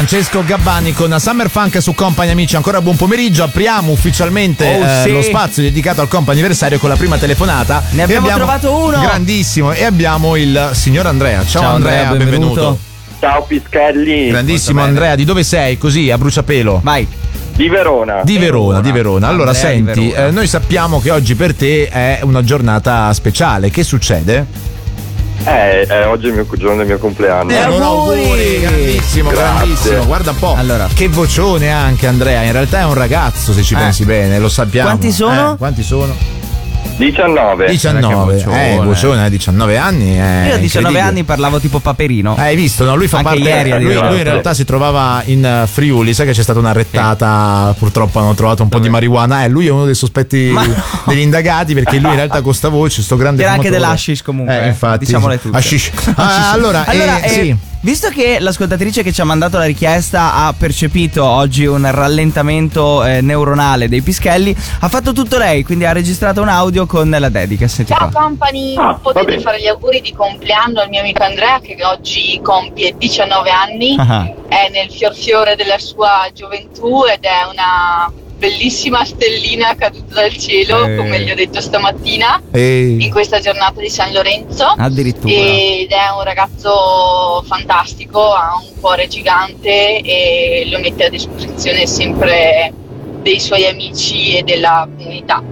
Francesco Gabbani con Summer Funk su Company, amici, ancora buon pomeriggio. Apriamo ufficialmente lo spazio dedicato al comp'anniversario con la prima telefonata. Ne abbiamo trovato uno grandissimo e abbiamo il signor Andrea. Ciao Andrea, benvenuto. Ciao Pischelli. Grandissimo Andrea, di dove sei? Così a bruciapelo. Vai. Di Verona. Di Verona. Allora Andrea, senti, Verona. noi sappiamo che oggi per te è una giornata speciale. Che succede? Oggi è il giorno del mio compleanno. Auguri, grandissimo. Guarda un po'. Allora. Che vocione anche Andrea. In realtà è un ragazzo, se ci pensi bene, lo sappiamo. Quanti sono? Quanti sono? 19. 19. Vocione, 19 anni. Io a 19 anni parlavo tipo Paperino. Hai visto, no? Lui fa Anche parte. ieri, lui in realtà si trovava in Friuli. Sai che c'è stata una rettata. Purtroppo hanno trovato un po' di marijuana. Lui è uno dei sospetti degli indagati, perché lui in realtà con sta voce, sto grande. C'era anche dell'hashish comunque. Infatti. Diciamole tutte. Hashish. Allora, sì. Visto che l'ascoltatrice che ci ha mandato la richiesta ha percepito oggi un rallentamento neuronale dei pischelli, ha fatto tutto lei, quindi ha registrato un audio con la dedica. Senti Ciao qua. company, potete fare gli auguri di compleanno al mio amico Andrea che oggi compie 19 anni, è nel fiore della sua gioventù ed è una bellissima stellina caduta dal cielo, come gli ho detto stamattina, in questa giornata di San Lorenzo. Addirittura. Ed è un ragazzo fantastico, ha un cuore gigante e lo mette a disposizione sempre dei suoi amici e della comunità.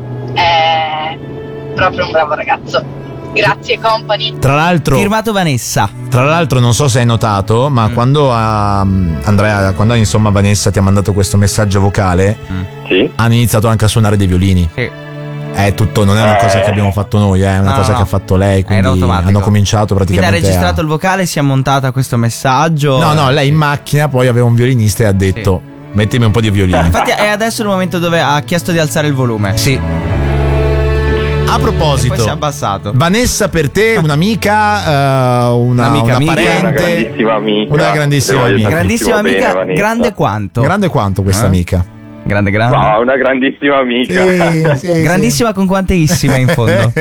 È proprio un bravo ragazzo. Grazie company. Tra l'altro, firmato Vanessa. Tra l'altro non so se hai notato, ma quando Andrea, quando insomma Vanessa ti ha mandato questo messaggio vocale, sì, hanno iniziato anche a suonare dei violini. È tutto, non è una cosa che abbiamo fatto noi, è una cosa che ha fatto lei, quindi hanno cominciato praticamente. Quindi ha registrato il vocale, si è montata questo messaggio. No, lei in macchina poi aveva un violinista e ha detto mettimi un po' di violino. Infatti è adesso il momento dove ha chiesto di alzare il volume. Sì. A proposito, poi si è abbassato. Vanessa per te una parente, una grandissima amica. Una grandissima amica. Grandissima amica, bene, grande quanto? Grande quante questa amica? Grande. No, una grandissima amica. Sì, grandissima con quante issime in fondo?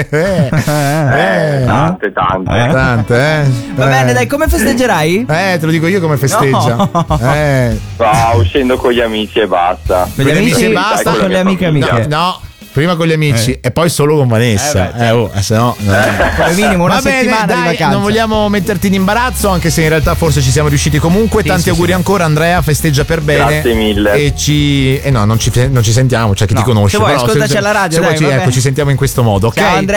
Tante. Va bene, dai, come festeggerai? Te lo dico io come festeggia. No, uscendo con gli amici e basta. Con gli amici e basta, con le amiche. No. Prima con gli amici e poi solo con Vanessa. Se no. Come minimo una settimana di vacanza. Non vogliamo metterti in imbarazzo, anche se in realtà forse ci siamo riusciti comunque. Tanti auguri ancora, Andrea. Festeggia per bene. Grazie mille. E non ci sentiamo, c'è chi ti conosce. Se vuoi, ascoltaci alla radio. Se vuoi, ci sentiamo in questo modo, ok? Ciao, Andrea.